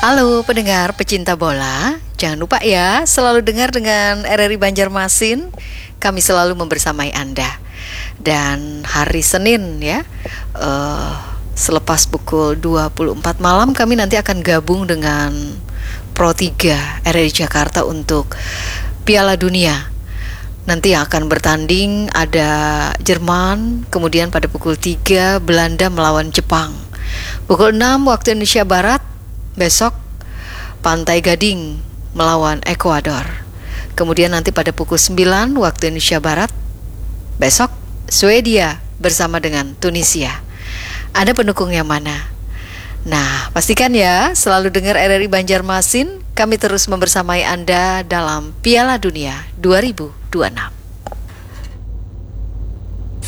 Halo pendengar pecinta bola, jangan lupa ya selalu dengar dengan RRI Banjarmasin. Kami selalu membersamai Anda. Dan hari Senin ya, selepas pukul 24 malam kami nanti akan gabung dengan Pro 3 RRI Jakarta untuk Piala Dunia. Nanti yang akan bertanding ada Jerman, kemudian pada pukul 3 Belanda melawan Jepang. Pukul 6 waktu Indonesia Barat besok Pantai Gading melawan Ekuador. Kemudian nanti pada pukul 9 waktu Indonesia Barat besok Swedia bersama dengan Tunisia. Anda pendukung yang mana? Nah, pastikan ya selalu dengar RRI Banjarmasin. Kami terus membersamai Anda dalam Piala Dunia 2026.